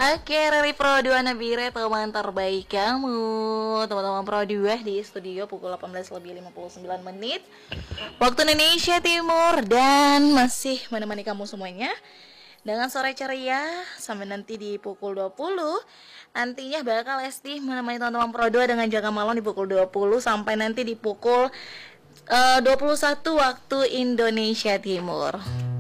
Oke, Riri Pro 2 Nabire, teman terbaik kamu. Teman-teman Pro 2 di studio pukul 18:59 waktu Indonesia Timur. Dan masih menemani kamu semuanya dengan sore ceria sampai nanti di pukul 20. Nantinya bakal Esti menemani teman-teman Pro 2 dengan jaga malam di pukul 20 sampai nanti di pukul 21 waktu Indonesia Timur.